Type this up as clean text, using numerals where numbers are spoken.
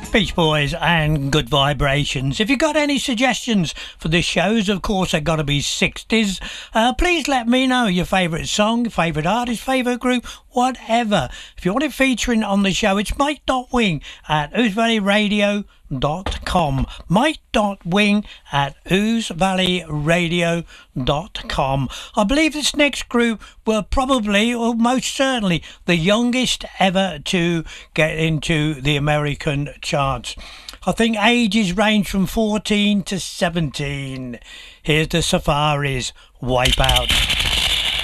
Beach Boys and Good Vibrations. If you've got any suggestions for the shows, of course they've got to be 60s. Please let me know your favourite song, favourite artist, favourite group, whatever. If you want it featuring on the show, it's Mike.Wing at ousevalleyradio.com. Mike.Wing at ousevalleyradio.com. I believe this next group were probably, or most certainly, the youngest ever to get into the American charts. I think ages range from 14 to 17. Here's the Safaris, Wipeout.